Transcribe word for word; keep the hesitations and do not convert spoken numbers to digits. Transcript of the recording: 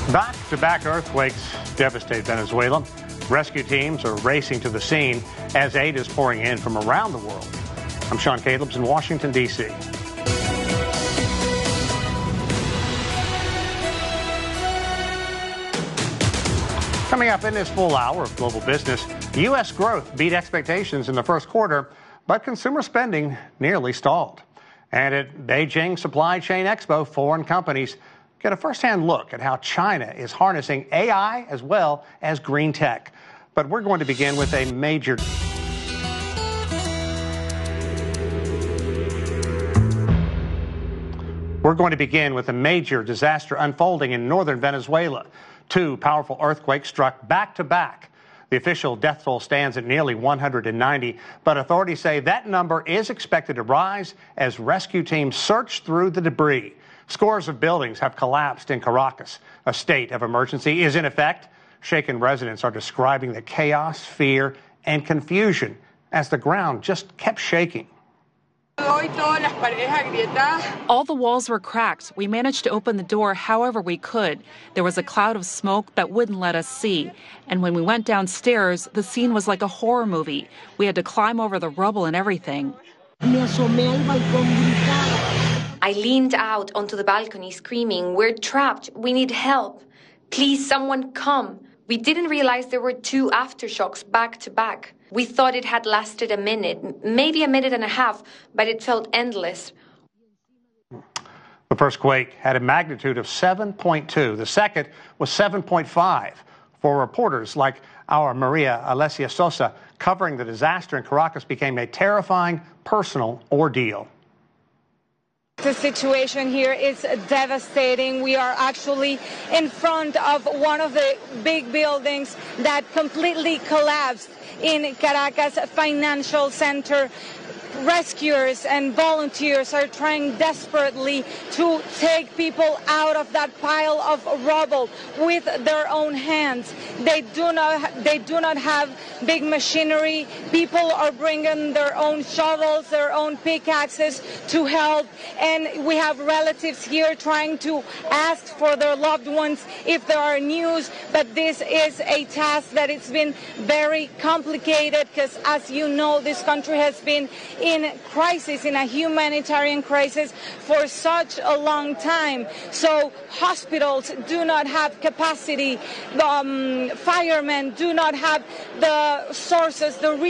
Back-to-back earthquakes devastate Venezuela. Rescue teams are racing to the scene as aid is pouring in from around the world. I'm Sean Calebs in Washington, D C Coming up in this full hour of Global Business, U S growth beat expectations in the first quarter, but consumer spending nearly stalled. And at Beijing Supply Chain Expo, foreign companies get a first-hand look at how China is harnessing A I as well as green tech. But we're going to begin with a major... We're going to begin with a major disaster unfolding in northern Venezuela. Two powerful earthquakes struck back-to-back. The official death toll stands at nearly one hundred ninety, but authorities say that number is expected to rise as rescue teams search through the debris. Scores of buildings have collapsed in Caracas. A state of emergency is in effect. Shaken residents are describing the chaos, fear, and confusion as the ground just kept shaking. All the walls were cracked. We managed to open the door however we could. There was a cloud of smoke that wouldn't let us see. And when we went downstairs, the scene was like a horror movie. We had to climb over the rubble and everything. I leaned out onto the balcony screaming, "We're trapped. We need help. Please, someone come." We didn't realize there were two aftershocks back to back. We thought it had lasted a minute, maybe a minute and a half, but it felt endless. The first quake had a magnitude of seven point two. The second was seven point five. For reporters like our Maria Alessia Sosa, covering the disaster in Caracas became a terrifying personal ordeal. The situation here is devastating. We are actually in front of one of the big buildings that completely collapsed in Caracas Financial Center. Rescuers and volunteers are trying desperately to take people out of that pile of rubble with their own hands. They do not, they do not have big machinery. People are bringing their own shovels, their own pickaxes to help. And we have relatives here trying to ask for their loved ones if there are news. But this is a task that it's been very complicated because, as you know, this country has been in crisis, in a humanitarian crisis for such a long time. So hospitals do not have capacity, um, firemen do not have the sources, the